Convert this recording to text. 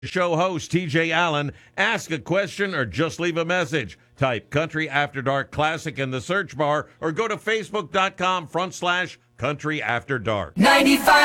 Show host TJ Allen. Ask a question or just leave a message. Type Country After Dark Classic in the search bar or go to facebook.com/Country After Dark. 95.